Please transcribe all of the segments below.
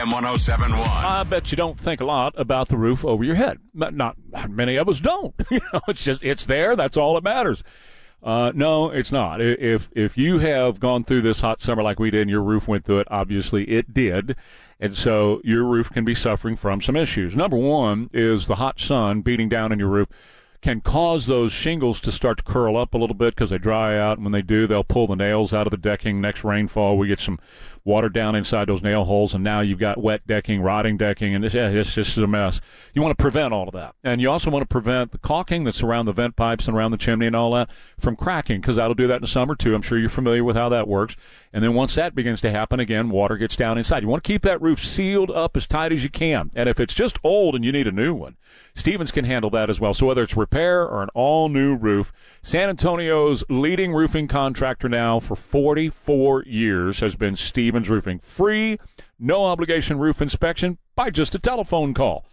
M1071. I bet you don't think a lot about the roof over your head. Not many of us don't. It's there. That's all that matters. No, it's not. If you have gone through this hot summer like we did and your roof went through it, obviously it did. And so your roof can be suffering from some issues. Number one is the hot sun beating down on your roof can cause those shingles to start to curl up a little bit because they dry out. And when they do, they'll pull the nails out of the decking. Next rainfall, we get some water down inside those nail holes, and now you've got wet decking, rotting decking, and it's just a mess. You want to prevent all of that. And you also want to prevent the caulking that's around the vent pipes and around the chimney and all that from cracking, because that'll do that in the summer too. I'm sure you're familiar with how that works. And then once that begins to happen again, water gets down inside. You want to keep that roof sealed up as tight as you can. And if it's just old and you need a new one, Stevens can handle that as well. So whether it's repair or an all-new roof, San Antonio's leading roofing contractor now for 44 years has been Stevens Roofing. Free, no-obligation roof inspection by just a telephone call.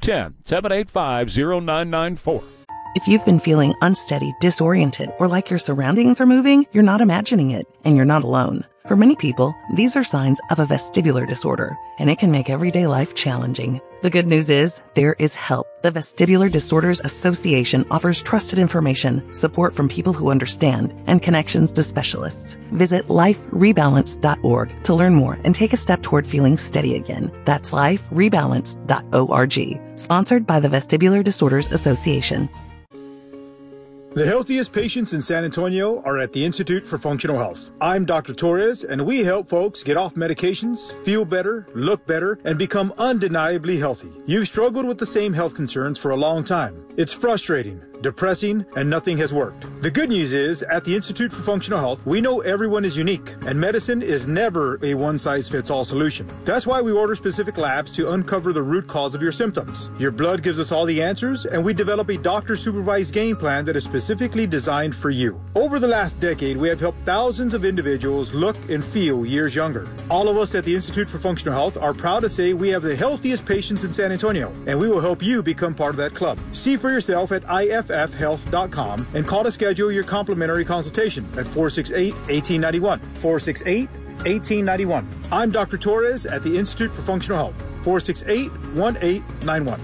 210-785-0994. If you've been feeling unsteady, disoriented, or like your surroundings are moving, you're not imagining it, and you're not alone. For many people, these are signs of a vestibular disorder, and it can make everyday life challenging. The good news is, there is help. The Vestibular Disorders Association offers trusted information, support from people who understand, and connections to specialists. Visit liferebalance.org to learn more and take a step toward feeling steady again. That's liferebalance.org. Sponsored by the Vestibular Disorders Association. The healthiest patients in San Antonio are at the Institute for Functional Health. I'm Dr. Torres, and we help folks get off medications, feel better, look better, and become undeniably healthy. You've struggled with the same health concerns for a long time. It's frustrating, depressing, and nothing has worked. The good news is, at the Institute for Functional Health, we know everyone is unique, and medicine is never a one-size-fits-all solution. That's why we order specific labs to uncover the root cause of your symptoms. Your blood gives us all the answers, and we develop a doctor-supervised game plan that is specifically designed for you. Over the last decade, we have helped thousands of individuals look and feel years younger. All of us at the Institute for Functional Health are proud to say we have the healthiest patients in San Antonio, and we will help you become part of that club. See for yourself at IFFhealth.com and call to schedule your complimentary consultation at 468-1891. 468-1891. I'm Dr. Torres at the Institute for Functional Health. 468-1891.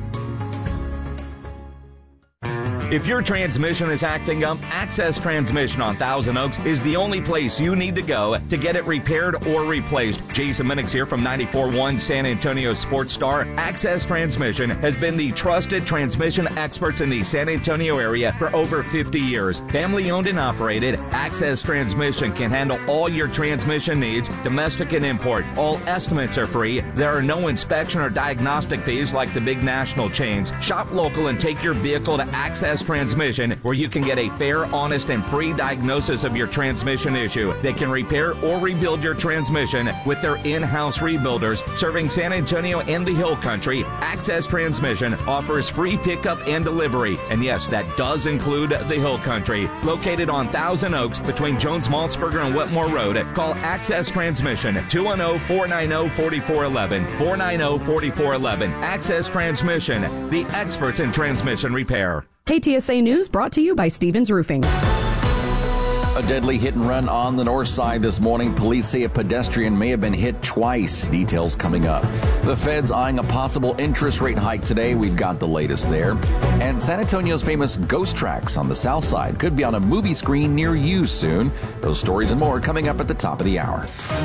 If your transmission is acting up, Access Transmission on Thousand Oaks is the only place you need to go to get it repaired or replaced. Jason Minix here from 94.1 San Antonio Sports Star. Access Transmission has been the trusted transmission experts in the San Antonio area for over 50 years. Family owned and operated, Access Transmission can handle all your transmission needs, domestic and import. All estimates are free. There are no inspection or diagnostic fees like the big national chains. Shop local and take your vehicle to Access Transmission, where you can get a fair, honest, and free diagnosis of your transmission issue. They can repair or rebuild your transmission with their in-house rebuilders serving San Antonio and the Hill Country. Access Transmission offers free pickup and delivery, and yes, that does include the Hill Country. Located on Thousand Oaks between Jones-Maltzberger and Wetmore Road, call Access Transmission 210-490-4411. 490-4411. Access Transmission, the experts in transmission repair. KTSA News brought to you by Stevens Roofing. A deadly hit and run on the north side this morning. Police say a pedestrian may have been hit twice. Details coming up. The Fed's eyeing a possible interest rate hike today. We've got the latest there. And San Antonio's famous ghost tracks on the south side could be on a movie screen near you soon. Those stories and more coming up at the top of the hour.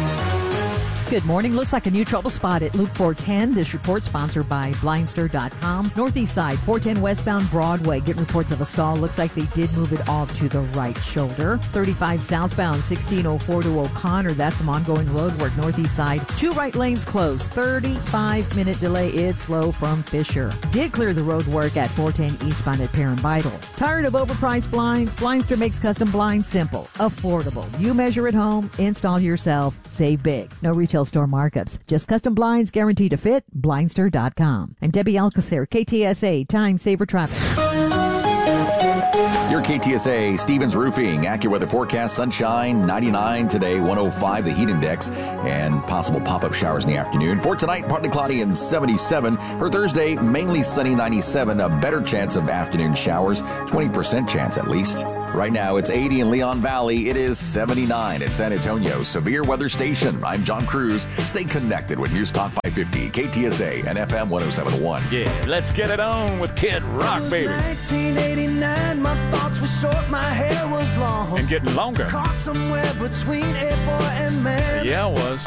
Good morning. Looks like a new trouble spot at Loop 410. This report sponsored by Blindstar.com. Northeast side, 410 westbound Broadway. Getting reports of a stall. Looks like they did move it off to the right shoulder. 35 southbound, 1604 to O'Connor. That's some ongoing road work. Northeast side, 2 right lanes closed. 35-minute delay. It's slow from Fisher. Did clear the road work at 410 eastbound at Perrin Vital. Tired of overpriced blinds? Blindstar makes custom blinds simple, affordable. You measure at home, install yourself, save big. No retail store markups. Just custom blinds guaranteed to fit. Blindstar.com. I'm Debbie Alcacer, KTSA Time Saver Traffic. Your KTSA Stevens Roofing AccuWeather forecast: sunshine, 99 today, 105 the heat index, and possible pop-up showers in the afternoon. For tonight, partly cloudy and 77. For Thursday, mainly sunny, 97. A better chance of afternoon showers, 20% chance at least. Right now, it's 80 in Leon Valley. It is 79 at San Antonio Severe Weather Station. I'm John Cruz. Stay connected with News Talk 550, KTSA, and FM 107.1. Yeah, let's get it on with Kid Rock, baby. 1989, my thoughts were short, my hair was long. And getting longer. Caught somewhere between a boy and man. Yeah, it was.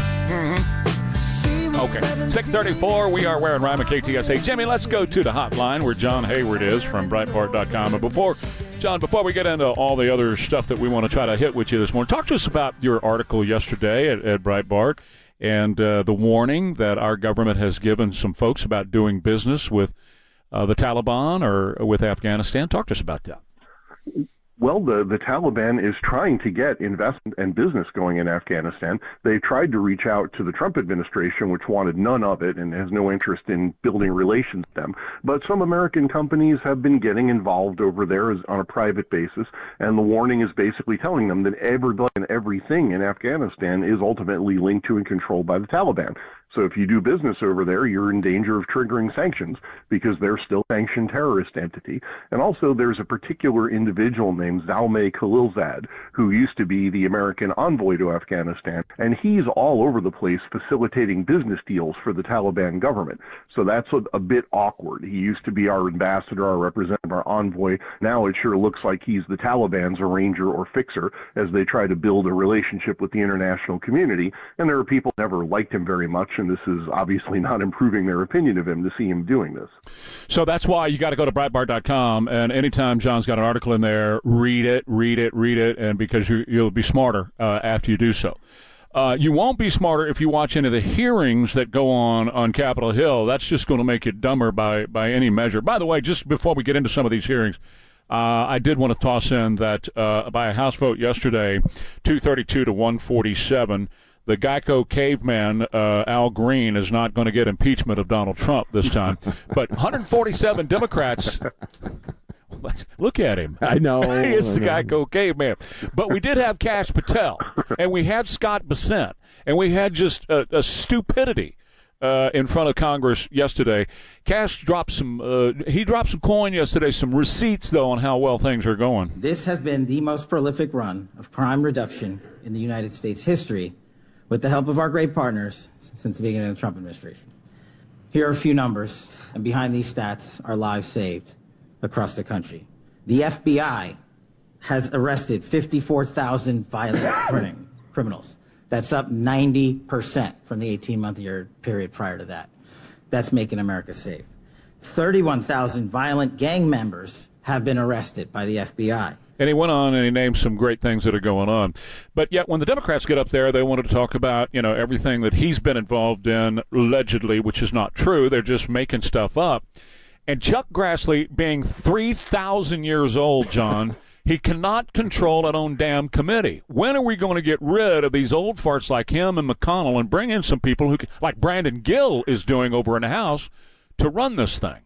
Okay, 6:34, we are wearing Rhyme at KTSA. Jimmy, let's go to the hotline where John Hayward is from Breitbart.com. And before we get into all the other stuff that we want to try to hit with you this morning, talk to us about your article yesterday at Breitbart and the warning that our government has given some folks about doing business with the Taliban or with Afghanistan. Talk to us about that. Well, the Taliban is trying to get investment and business going in Afghanistan. They tried to reach out to the Trump administration, which wanted none of it and has no interest in building relations with them. But some American companies have been getting involved over there on a private basis, and the warning is basically telling them that everybody and everything in Afghanistan is ultimately linked to and controlled by the Taliban. So if you do business over there, you're in danger of triggering sanctions because they're still a sanctioned terrorist entity. And also there's a particular individual named Zalmay Khalilzad, who used to be the American envoy to Afghanistan, and he's all over the place facilitating business deals for the Taliban government. So that's a bit awkward. He used to be our ambassador, our representative, our envoy. Now it sure looks like he's the Taliban's arranger or fixer as they try to build a relationship with the international community. And there are people who never liked him very much, and this is obviously not improving their opinion of him to see him doing this. So that's why you got to go to Breitbart.com, and anytime John's got an article in there, read it, and because you'll be smarter after you do so. You won't be smarter if you watch any of the hearings that go on Capitol Hill. That's just going to make you dumber by any measure. By the way, just before we get into some of these hearings, I did want to toss in that by a House vote yesterday, 232 to 147, the Geico caveman, Al Green, is not going to get impeachment of Donald Trump this time. But 147 Democrats, look at him. I know. He is the Geico caveman. But we did have Kash Patel, and we had Scott Bessent, and we had just a stupidity in front of Congress yesterday. Kash dropped some coin yesterday, some receipts, though, on how well things are going. This has been the most prolific run of crime reduction in the United States history, with the help of our great partners since the beginning of the Trump administration. Here are a few numbers, and behind these stats are lives saved across the country. The FBI has arrested 54,000 violent criminals. That's up 90% from the 18-month year period prior to that. That's making America safe. 31,000 violent gang members have been arrested by the FBI. And he went on and he named some great things that are going on. But yet when the Democrats get up there, they wanted to talk about, everything that he's been involved in, allegedly, which is not true. They're just making stuff up. And Chuck Grassley, being 3,000 years old, John, he cannot control that own damn committee. When are we going to get rid of these old farts like him and McConnell and bring in some people who, like Brandon Gill is doing over in the House, to run this thing?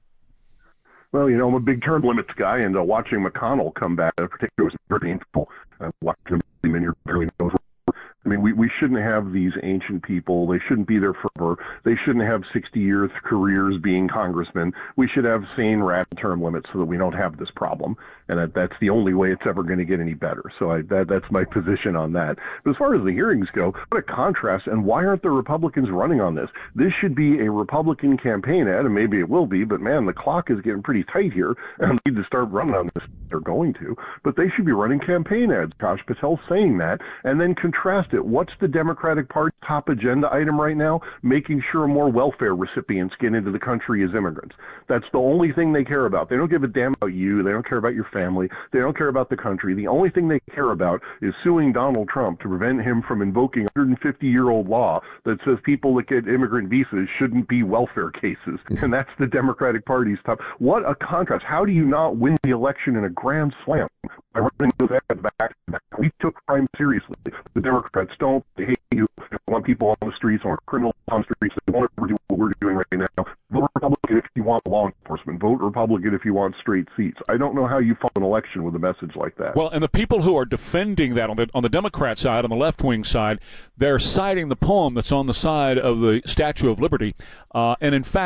Well, I'm a big term limits guy, and watching McConnell come back, particularly, was very painful. Watching him in here barely knows. I mean, we shouldn't have these ancient people. They shouldn't be there forever. They shouldn't have 60-year careers being congressmen. We should have sane, rapid term limits so that we don't have this problem. And that's the only way it's ever going to get any better. So that's my position on that. But as far as the hearings go, what a contrast. And why aren't the Republicans running on this? This should be a Republican campaign ad, and maybe it will be. But, man, the clock is getting pretty tight here. And they need to start running on this. They're going to. But they should be running campaign ads. Kash Patel saying that. And then contrast it. What's the Democratic Party's top agenda item right now? Making sure more welfare recipients get into the country as immigrants. That's the only thing they care about. They don't give a damn about you. They don't care about your family. They don't care about the country. The only thing they care about is suing Donald Trump to prevent him from invoking a 150-year-old law that says people that get immigrant visas shouldn't be welfare cases. And that's the Democratic Party's top. What a contrast. How do you not win the election in a grand slam? By running those ads back to back. We took crime seriously. The Democrats don't. They hate you. They want people on the streets, or criminals on the streets. They won't ever do what we're doing right now. Vote Republican if you want law enforcement. Vote Republican if you want straight seats. I don't know how you fund an election with a message like that. Well, and the people who are defending that on the Democrat side, on the left-wing side, they're citing the poem that's on the side of the Statue of Liberty. And in fact,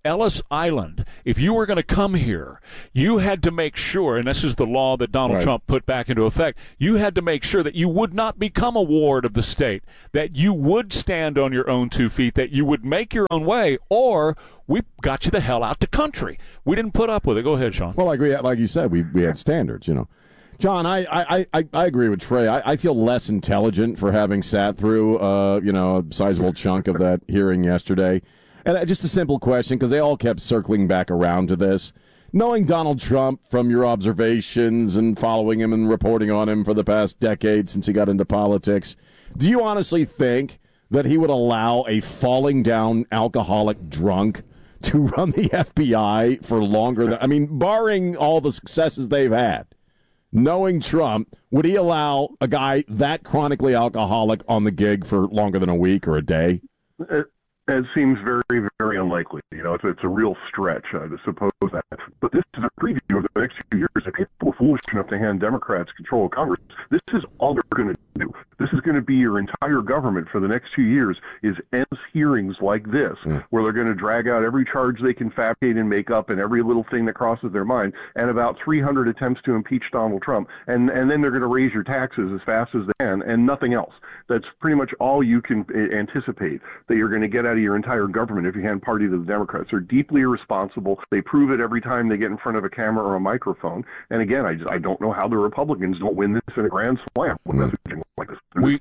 Ellis Island, if you were going to come here, you had to make sure, and this is the law that Donald Trump put back into effect, you had to make sure that you would not become a ward of the state, that you would stand on your own 2 feet, that you would make your own way, or we got you the hell out the country. We didn't put up with it. Go ahead, Sean. Well, like you said, we had standards, John, I agree with Trey. I feel less intelligent for having sat through, a sizable chunk of that hearing yesterday. And just a simple question, because they all kept circling back around to this. Knowing Donald Trump from your observations and following him and reporting on him for the past decade since he got into politics, do you honestly think that he would allow a falling down alcoholic drunk to run the FBI for longer than, barring all the successes they've had? Knowing Trump, would he allow a guy that chronically alcoholic on the gig for longer than a week or a day? It seems very, very unlikely. It's a real stretch to suppose that. But this is a preview of the next few years. If people are foolish enough to hand Democrats control of Congress, this is all they're going to do. This is going to be your entire government for the next 2 years, is endless hearings like this, where they're going to drag out every charge they can fabricate and make up and every little thing that crosses their mind, and about 300 attempts to impeach Donald Trump. And then they're going to raise your taxes as fast as they can, and nothing else. That's pretty much all you can anticipate that you're going to get out of your entire government if you hand party to the Democrats. They're deeply irresponsible. They prove it every time they get in front of a camera or a microphone. And again, I don't know how the Republicans don't win this in a grand slam when messaging like this. We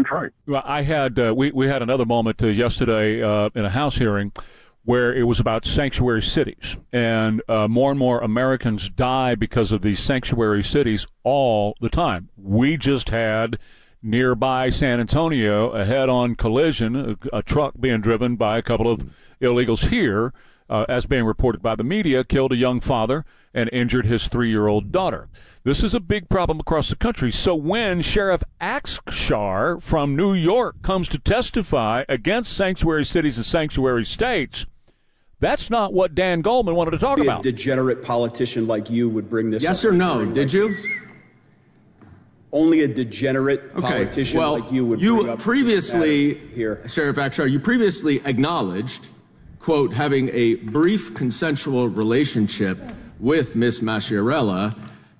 had another moment yesterday in a House hearing where it was about sanctuary cities, and more Americans die because of these sanctuary cities all the time. We just had nearby San Antonio a head-on collision, a truck being driven by a couple of illegals here, as being reported by the media, killed a young father and injured his 3-year-old daughter. This is a big problem across the country. So when Sheriff Akshar from New York comes to testify against sanctuary cities and sanctuary states, that's not what Dan Goldman wanted to talk about. A degenerate politician like you would bring this up. Yes or no? Did you? Only a degenerate politician like you would bring up previously, here. Sheriff Akshar, you previously acknowledged, quote, having a brief consensual relationship with Miss Masciarella.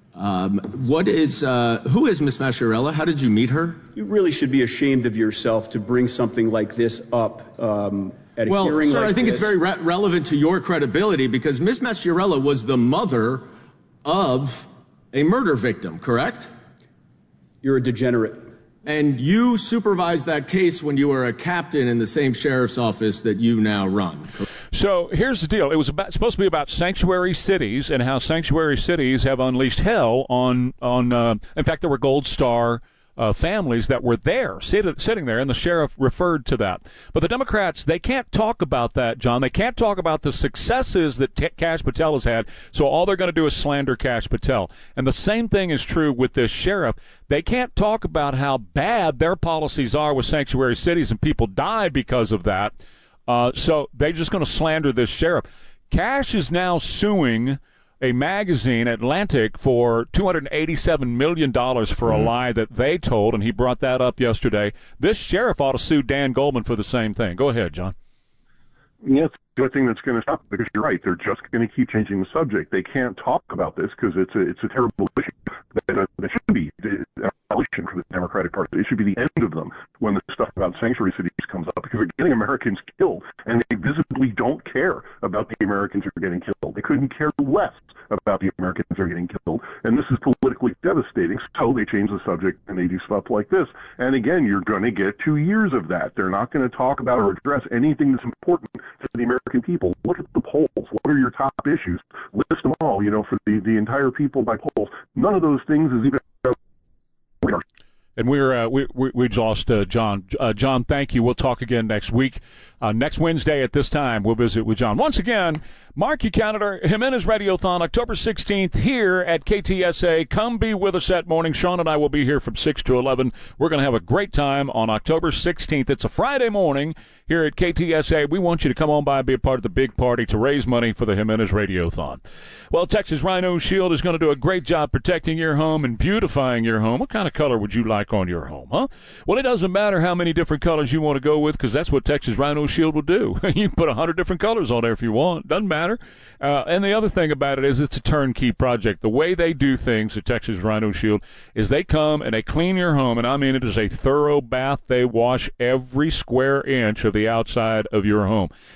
Who is Miss Masciarella? How did you meet her? You really should be ashamed of yourself to bring something like this up at a hearing sir, like I think this. it's very relevant to your credibility because Miss Masciarella was the mother of a murder victim, correct? You're a degenerate. And you supervised that case when you were a captain in the same sheriff's office that you now run. So here's the deal. It was supposed to be about sanctuary cities and how sanctuary cities have unleashed hell on in fact, there were Gold Star families that were there, sitting there, and the sheriff referred to that. But the Democrats, they can't talk about that, John. They can't talk about the successes that Kash Patel has had, so all they're going to do is slander Kash Patel. And the same thing is true with this sheriff. They can't talk about how bad their policies are with sanctuary cities, and people die because of that. So they're just going to slander this sheriff. Kash is now suing a magazine, Atlantic, for $287 million for a lie that they told, and he brought that up yesterday. This sheriff ought to sue Dan Goldman for the same thing. Go ahead, John. Yeah, it's the good thing that's going to stop it, because you're right. They're just going to keep changing the subject. They can't talk about this because it's a terrible issue. That should be the abolition for the Democratic Party. It should be the end of them when the stuff about sanctuary cities comes up, because they're getting Americans killed, and they visibly don't care about the Americans who are getting killed. They couldn't care less about the Americans who are getting killed, and this is politically devastating, so they change the subject and they do stuff like this. And again, you're going to get 2 years of that. They're not going to talk about or address anything that's important to the American people. Look at the polls. What are your top issues? List them all, for the entire people by polls. None of those things is even... And we lost John. John, thank you. We'll talk again next week. Next Wednesday at this time, we'll visit with John. Once again, mark your calendar, Jimenez Radiothon, October 16th here at KTSA. Come be with us that morning. Sean and I will be here from 6 to 11. We're going to have a great time on October 16th. It's a Friday morning here at KTSA. We want you to come on by and be a part of the big party to raise money for the Jimenez Radiothon. Well, Texas Rhino Shield is going to do a great job protecting your home and beautifying your home. What kind of color would you like on your home, huh? Well, it doesn't matter how many different colors you want to go with, because that's what Texas Rhino Shield will do. You can put 100 different colors on there if you want. Doesn't matter. And the other thing about it is it's a turnkey project. The way they do things at Texas Rhino Shield is they come and they clean your home, and I mean it is a thorough bath. They wash every square inch of the outside of your home.